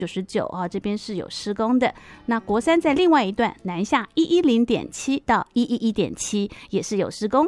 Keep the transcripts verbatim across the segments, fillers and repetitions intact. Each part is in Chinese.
九十九啊，这边是有施工的。那国三在另外一段南下一一零点七到一一一点七也是有施工。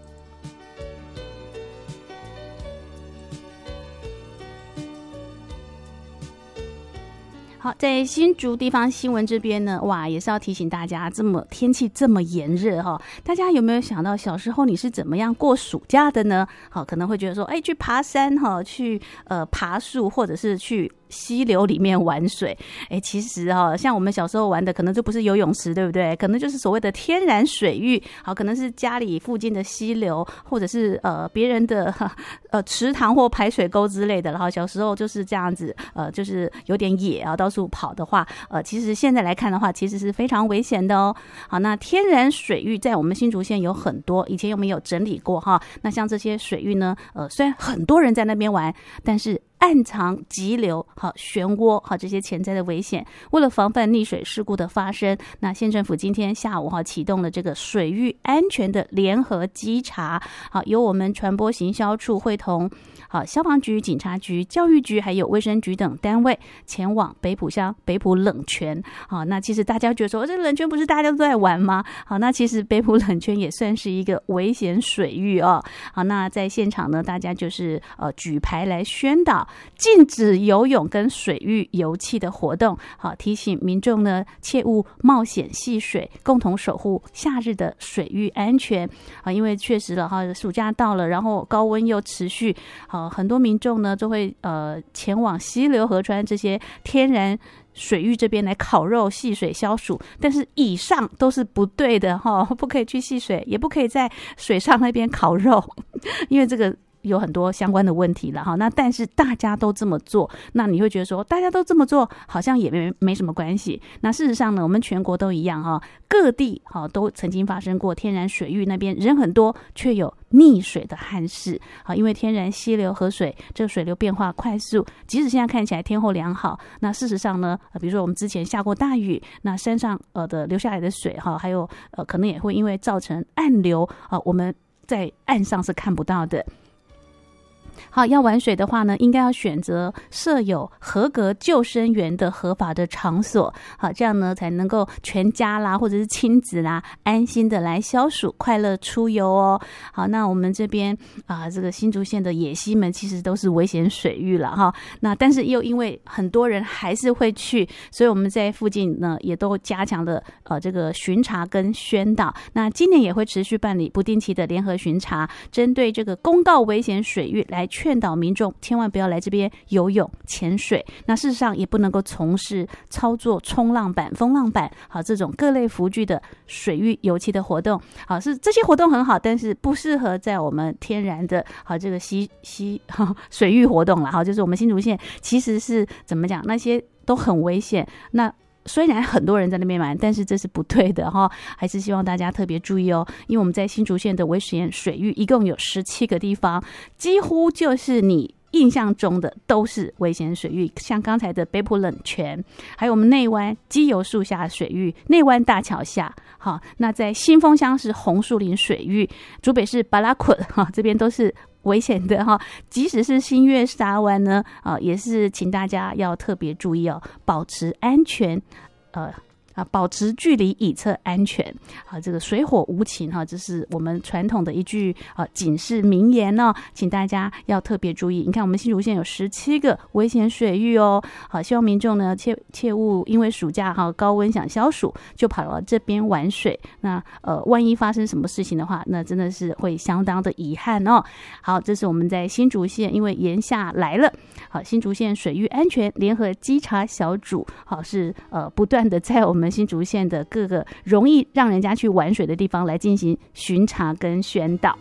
好，在新竹地方新闻这边呢，哇，也是要提醒大家，这么天气这么炎热哈，大家有没有想到小时候你是怎么样过暑假的呢？好，可能会觉得说，哎，去爬山哈，去呃爬树，或者是去溪流里面玩水。哎，其实哈，像我们小时候玩的，可能就不是游泳池，对不对？可能就是所谓的天然水域，好，可能是家里附近的溪流，或者是呃别人的呃池塘或排水沟之类的。然后小时候就是这样子，呃，就是有点野啊，到处跑的话，呃，其实现在来看的话，其实是非常危险的哦。好，那天然水域在我们新竹县有很多，以前我们有整理过哈。那像这些水域呢，呃，虽然很多人在那边玩，但是暗藏急流、好漩涡、好这些潜在的危险。为了防范溺水事故的发生，那县政府今天下午哈启动了这个水域安全的联合稽查，好，由我们传播行销处会同好消防局、警察局、教育局还有卫生局等单位前往北埔乡北埔冷泉。好，那其实大家觉得说，这个冷泉不是大家都在玩吗？好，那其实北埔冷泉也算是一个危险水域哦。好，那在现场呢，大家就是呃举牌来宣导。禁止游泳跟水域游憩的活动，好，提醒民众呢切勿冒险戏水，共同守护夏日的水域安全啊！因为确实了哈，暑假到了，然后高温又持续，好，很多民众呢都会呃前往溪流、河川这些天然水域这边来烤肉、戏水、消暑，但是以上都是不对的哈，不可以去戏水，也不可以在水上那边烤肉，因为这个有很多相关的问题了哈，那但是大家都这么做，那你会觉得说大家都这么做好像也没没什么关系。那事实上呢，我们全国都一样哈，各地哈都曾经发生过天然水域那边人很多却有溺水的憾事。好，因为天然溪流河水这个水流变化快速，即使现在看起来天候良好，那事实上呢，比如说我们之前下过大雨，那山上呃的流下来的水哈，还有呃可能也会因为造成暗流啊，我们在岸上是看不到的。好，要玩水的话呢，应该要选择设有合格救生员的合法的场所，好，这样呢才能够全家啦或者是亲子啦安心的来消暑快乐出游哦。好，那我们这边啊、呃，这个新竹县的野溪们其实都是危险水域了哈，那但是又因为很多人还是会去，所以我们在附近呢也都加强了呃这个巡查跟宣导。那今年也会持续办理不定期的联合巡查，针对这个公告危险水域来劝导民众千万不要来这边游泳、潜水。那事实上也不能够从事操作冲浪板、风浪板好这种各类浮具的水域游憩的活动。好，是这些活动很好，但是不适合在我们天然的好这个溪溪水域活动了。好，就是我们新竹县其实是怎么讲，那些都很危险。那虽然很多人在那边玩，但是这是不对的哈，还是希望大家特别注意哦。因为我们在新竹县的危险水域一共有十七个地方，几乎就是你印象中的都是危险水域，像刚才的北埔冷泉，还有我们内湾基油树下水域、内湾大桥下。好，那在新丰乡是红树林水域，竹北市巴拉捆哈，这边都是危险的哈，即使是新月沙湾呢，啊、呃，也是请大家要特别注意哦，保持安全，呃。啊，保持距离以测安全。啊，这个水火无情哈，这是我们传统的一句啊警示名言哦，请大家要特别注意。你看，我们新竹县有十七个危险水域哦，好，希望民众呢切切勿因为暑假哈高温想消暑，就跑到这边玩水。那呃，万一发生什么事情的话，那真的是会相当的遗憾哦。好，这是我们在新竹县，因为炎夏来了，好，新竹县水域安全联合稽查小组，好是呃不断的在我们我们新竹县的各个容易让人家去玩水的地方来进行巡查跟宣导。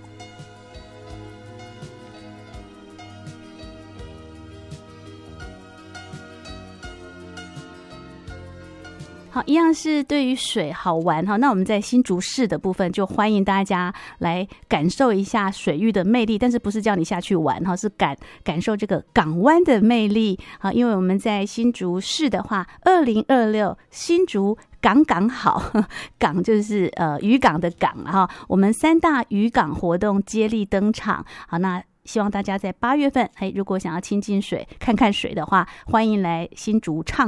好，一样是对于水好玩哈。那我们在新竹市的部分，就欢迎大家来感受一下水域的魅力，但是不是叫你下去玩哈，是感感受这个港湾的魅力。好，因为我们在新竹市的话，二零二六新竹港港好，港就是呃渔港的港哈，我们三大渔港活动接力登场。好，那希望大家在八月份，哎，如果想要亲近水、看看水的话，欢迎来新竹畅